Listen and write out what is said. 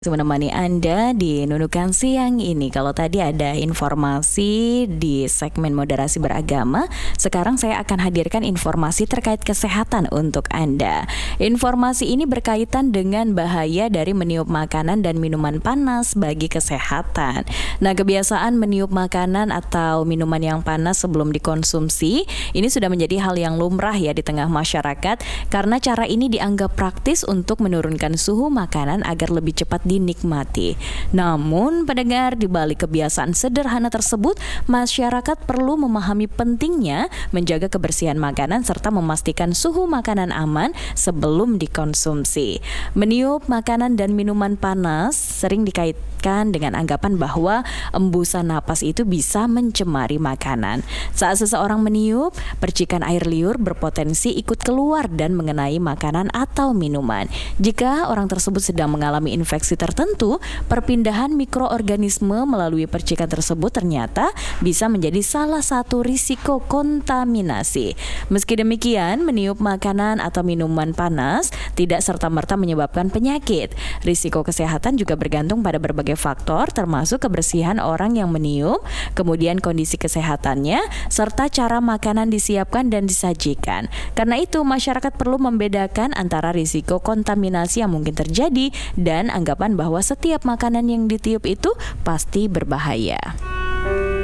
Menemani Anda di Nunukan Siang ini. Kalau tadi ada informasi di segmen moderasi beragama, sekarang saya akan hadirkan informasi terkait kesehatan untuk Anda. Informasi ini berkaitan dengan bahaya dari meniup makanan dan minuman panas bagi kesehatan. Nah, kebiasaan meniup makanan atau minuman yang panas sebelum dikonsumsi ini sudah menjadi hal yang lumrah ya di tengah masyarakat, karena cara ini dianggap praktis untuk menurunkan suhu makanan agar lebih cepat dinikmati. Namun, pendengar, di balik kebiasaan sederhana tersebut, masyarakat perlu memahami pentingnya menjaga kebersihan makanan serta memastikan suhu makanan aman sebelum dikonsumsi. Meniup makanan dan minuman panas sering dikaitkan dengan anggapan bahwa embusan napas itu bisa mencemari makanan. Saat seseorang meniup, percikan air liur berpotensi ikut keluar dan mengenai makanan atau minuman. Jika orang tersebut sedang mengalami infeksi tertentu, perpindahan mikroorganisme melalui percikan tersebut ternyata bisa menjadi salah satu risiko kontaminasi. Meski demikian, meniup makanan atau minuman panas tidak serta-merta menyebabkan penyakit. Risiko kesehatan juga bergantung pada berbagai faktor, termasuk kebersihan orang yang meniup, kemudian kondisi kesehatannya, serta cara makanan disiapkan dan disajikan. Karena itu, masyarakat perlu membedakan antara risiko kontaminasi yang mungkin terjadi dan anggapan bahwa setiap makanan yang ditiup itu pasti berbahaya.